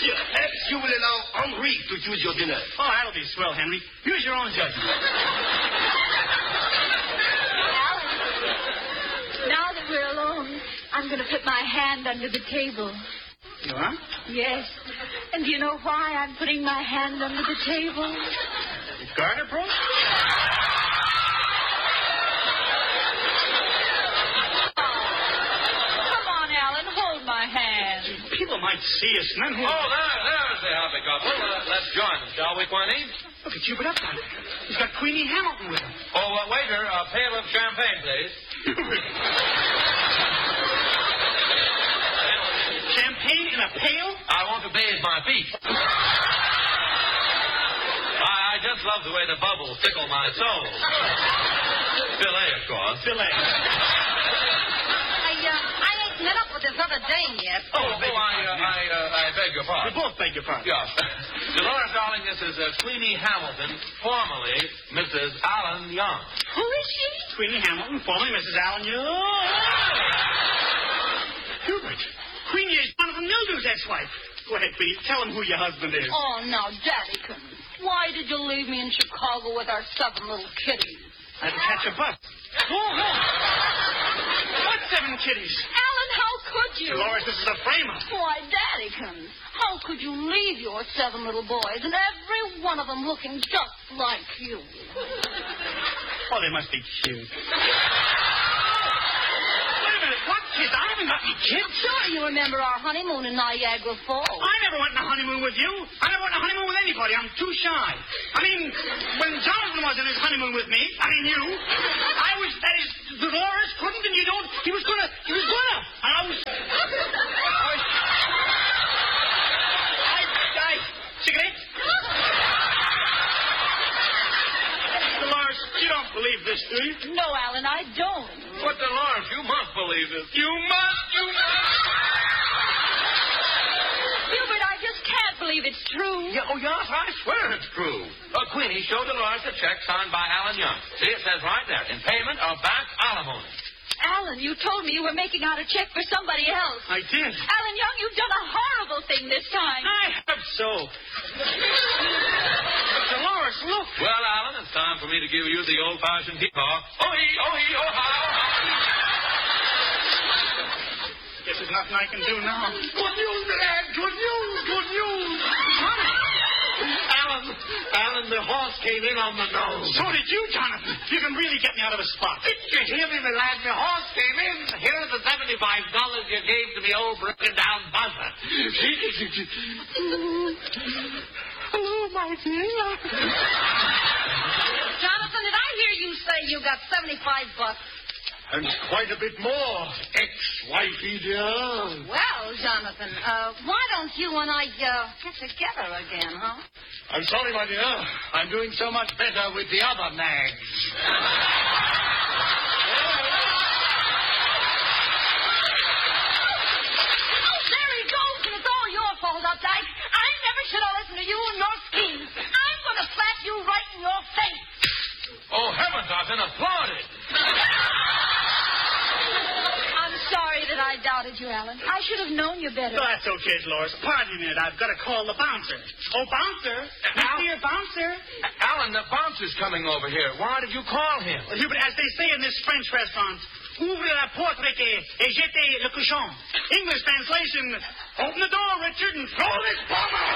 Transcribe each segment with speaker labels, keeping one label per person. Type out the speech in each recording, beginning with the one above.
Speaker 1: monsieur, perhaps you will allow Henri to choose your dinner.
Speaker 2: Oh, that'll be swell, Henry. Use your own judgment.
Speaker 3: Alan, now that we're alone, I'm going to put my hand under the table.
Speaker 2: You are?
Speaker 3: Yes. And do you know why I'm putting my hand under the table?
Speaker 2: Garter pro?
Speaker 3: Come on, Alan, hold my hand.
Speaker 2: People might see us and then...
Speaker 4: Oh, there's the happy couple. Let's join them, shall we, Queenie?
Speaker 2: Look at you, but up there. He's got Queenie Hamilton with him.
Speaker 4: Oh, waiter, a pail of champagne, please.
Speaker 2: Champagne in a pail?
Speaker 4: I want to bathe my feet. I just love the way the bubbles tickle my soul. Filet, of course.
Speaker 2: Filet.
Speaker 3: I ain't met up with this other dame yet.
Speaker 4: I beg your pardon.
Speaker 2: We both beg your pardon.
Speaker 4: Yeah. Dolores, darling, this is Queenie Hamilton, formerly Mrs. Alan Young.
Speaker 3: Who is she?
Speaker 2: Queenie Hamilton, formerly Mrs. Allen Young. Hubert, Queenie is Jonathan Mildew's ex-wife. Go ahead, Queenie. Tell him who your husband is.
Speaker 3: Oh, now, Daddykins, why did you leave me in Chicago with our 7 little kitties?
Speaker 2: I had to catch a bus. Oh, no. What 7 kitties?
Speaker 3: Alan, how could you?
Speaker 2: Dolores, this is a frame-up.
Speaker 3: Why, Daddykins, how could you leave your 7 little boys and every one of them looking just like you?
Speaker 2: Oh, they must be cute. Wait a minute. What kids? I haven't got any kids.
Speaker 3: Sure, you remember our honeymoon in Niagara Falls.
Speaker 2: I never went on a honeymoon with you. I never went on a honeymoon with anybody. I'm too shy. I mean, when Jonathan was in his honeymoon with me, you, I was, that is, Dolores couldn't and you don't, he was gonna. And I was... Cigarette? Dolores, you don't believe this, do you?
Speaker 3: No, Alan, I don't.
Speaker 4: But, Dolores, you must believe this. You must.
Speaker 3: Hubert, I just can't believe it's true.
Speaker 4: Yeah, oh, yes, I swear it's true. Queenie, show Dolores a check signed by Alan Young. See, it says right there, in payment of back alimony.
Speaker 3: Alan, you told me you were making out a check for somebody else.
Speaker 2: I did.
Speaker 3: Alan Young, you've done a horrible thing this time.
Speaker 2: I have so. Dolores, look.
Speaker 4: Well, Alan, it's time for me to give you the old-fashioned hee-haw. Oh-hee, oh-hee, oh-ha.
Speaker 2: Guess there's nothing I can do now.
Speaker 4: Good news, lad. Good news. Alan, the horse came in on the nose.
Speaker 2: So did you, Jonathan. You can really get me out of a spot.
Speaker 4: Did you hear me, my lad? The horse came in. Here's the $75 you gave to me old broken-down buzzer.
Speaker 2: Hello, my dear.
Speaker 3: Jonathan, did I hear you say you got $75?
Speaker 1: And quite a bit more, ex-wifey dear.
Speaker 3: Well, Jonathan, why don't you and I get together again, huh?
Speaker 1: I'm sorry, my dear. I'm doing so much better with the other nags.
Speaker 3: There he goes, and it's all your fault, Updike. I never should have listened to you and your schemes. I'm going to slap you right in your face.
Speaker 4: Oh, heavens, I've been applauded.
Speaker 3: I'm sorry that I doubted you, Alan. I should have known you better.
Speaker 2: Oh, that's okay, Dolores. Pardon me a minute. I've got to call the bouncer. Oh, bouncer. Dear bouncer.
Speaker 4: Alan, the bouncer's coming over here. Why did you call him?
Speaker 2: Well, Hubert, as they say in this French restaurant, ouvre la porte et jete le cochon. English translation, open the door, Richard, and throw this bomb out.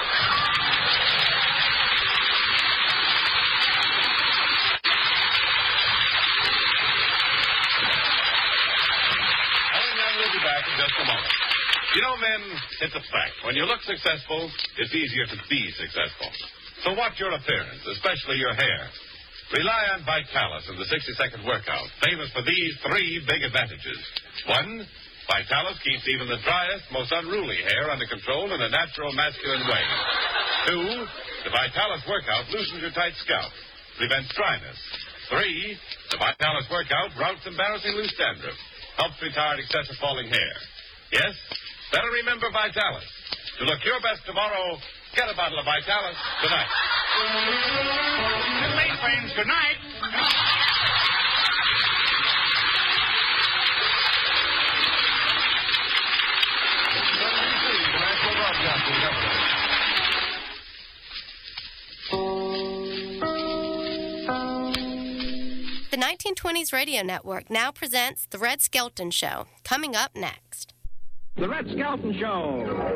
Speaker 5: We'll be back in just a moment. You know, men, it's a fact. When you look successful, it's easier to be successful. So watch your appearance, especially your hair. Rely on Vitalis and the 60-second workout, famous for these 3 big advantages. 1, Vitalis keeps even the driest, most unruly hair under control in a natural masculine way. 2, the Vitalis workout loosens your tight scalp, prevents dryness. 3, the Vitalis workout routes embarrassing loose dandruff. Helps retard excessive falling hair. Yes, better remember Vitalis. To look your best tomorrow, get a bottle of Vitalis tonight.
Speaker 2: Good night, friends. Good night.
Speaker 5: The National Broadcasting Company.
Speaker 6: The 1920s Radio Network now presents The Red Skelton Show, coming up next.
Speaker 7: The Red Skelton Show.